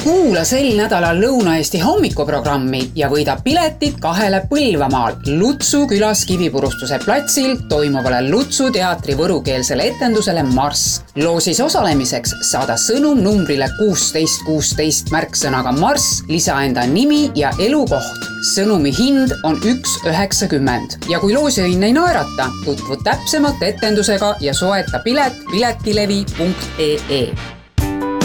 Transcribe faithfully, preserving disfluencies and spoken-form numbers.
Kuula sel nädalal Lõuna-Eesti hommikuprogrammi ja võida piletid kahele Põlvamaal Lutsu külas Kivipurustuse platsil toimuvale Lutsu teatri võrukeelsele etendusele Marss. Loosis osalemiseks saada sõnum numbrile kuusteist kuusteist märksõnaga Marss, lisa enda nimi ja elukoht. Sõnumi hind on üks üheksakümmend ja kui loosiõnne ei naerata, tutvu täpsemalt etendusega ja soeta pilet piletilevi punkt ee.